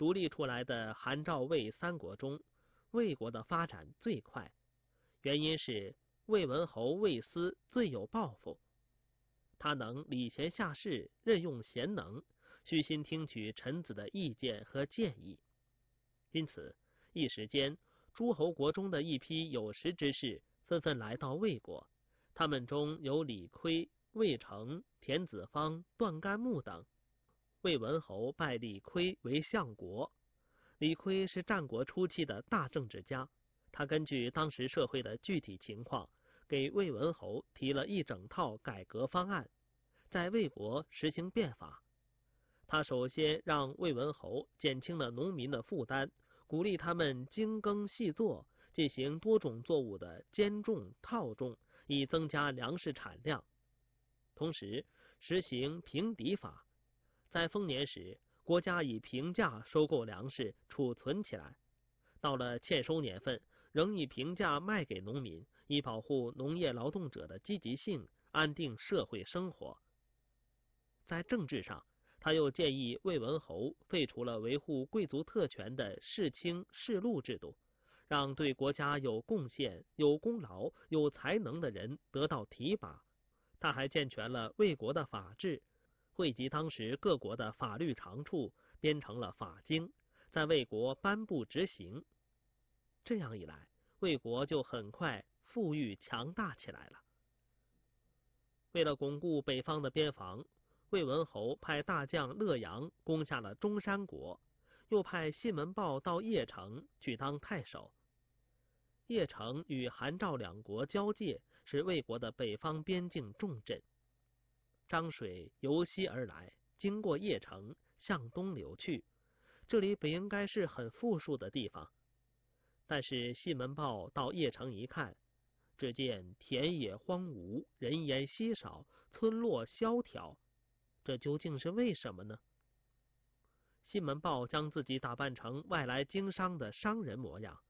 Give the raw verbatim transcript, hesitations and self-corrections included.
独立出来的韩赵魏三国中，魏国的发展最快，原因是魏文侯魏斯最有抱负，他能礼贤下士，任用贤能，虚心听取臣子的意见和建议。因此，一时间诸侯国中的一批有识之士纷纷来到魏国，他们中有李悝、魏成、田子方、段干木等。魏文侯拜李悝为相国。李悝是战国初期的大政治家，他根据当时社会的具体情况，给魏文侯提了一整套改革方案，在魏国实行变法。他首先让魏文侯减轻了农民的负担，鼓励他们精耕细作，进行多种作物的兼种套种，以增加粮食产量。同时实行平籴法，在丰年时，国家以平价收购粮食，储存起来；到了欠收年份，仍以平价卖给农民，以保护农业劳动者的积极性，安定社会生活。在政治上，他又建议魏文侯废除了维护贵族特权的世卿世禄制度，让对国家有贡献、有功劳、有才能的人得到提拔。他还健全了魏国的法制，汇集当时各国的法律长处，编成了法经，在魏国颁布执行。这样一来，魏国就很快富裕强大起来了。为了巩固北方的边防，魏文侯派大将乐阳攻下了中山国，又派信门豹到邺城去当太守。邺城与韩赵两国交界，是魏国的北方边境重镇。漳水由西而来，经过邺城，向东流去，这里本应该是很富庶的地方。但是信门豹到邺城一看，只见田野荒芜，人烟稀少，村落萧条，这究竟是为什么呢？信门豹将自己打扮成外来经商的商人模样，